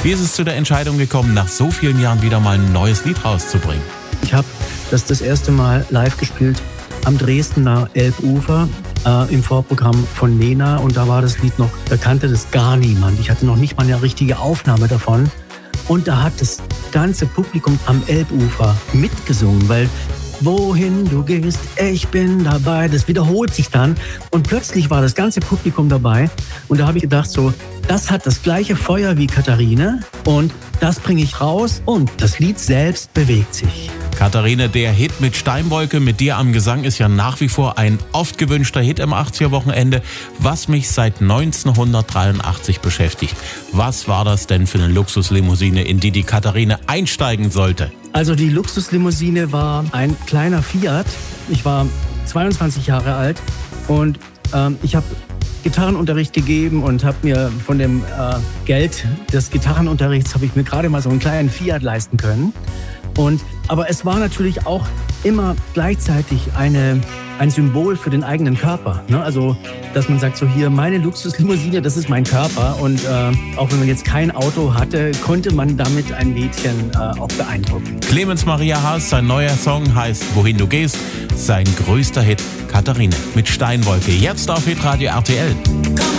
Wie ist es zu der Entscheidung gekommen, nach so vielen Jahren wieder mal ein neues Lied rauszubringen? Ich habe das erste Mal live gespielt am Dresdner Elbufer im Vorprogramm von Nena, und da war das Lied noch, da kannte das gar niemand. Ich hatte noch nicht mal eine richtige Aufnahme davon, und da hat das ganze Publikum am Elbufer mitgesungen, weil wohin du gehst, ich bin dabei, das wiederholt sich dann, und plötzlich war das ganze Publikum dabei, und da habe ich gedacht, so, das hat das gleiche Feuer wie Katharine und das bringe ich raus, und das Lied selbst bewegt sich. Katharine, der Hit mit Steinwolke, mit dir am Gesang, ist ja nach wie vor ein oft gewünschter Hit im 80er-Wochenende, was mich seit 1983 beschäftigt. Was war das denn für eine Luxuslimousine, in die Katharine einsteigen sollte? Also die Luxuslimousine war ein kleiner Fiat. Ich war 22 Jahre alt und ich habe Gitarrenunterricht gegeben und habe mir von dem Geld des Gitarrenunterrichts habe ich mir gerade mal so einen kleinen Fiat leisten können. Aber es war natürlich auch immer gleichzeitig ein Symbol für den eigenen Körper. Ne? Also, dass man sagt, so hier, meine Luxuslimousine, das ist mein Körper. Und auch wenn man jetzt kein Auto hatte, konnte man damit ein Mädchen auch beeindrucken. Clemens Maria Haas, sein neuer Song heißt Wohin du gehst. Sein größter Hit, Katharine mit Steinwolke. Jetzt auf Hitradio RTL.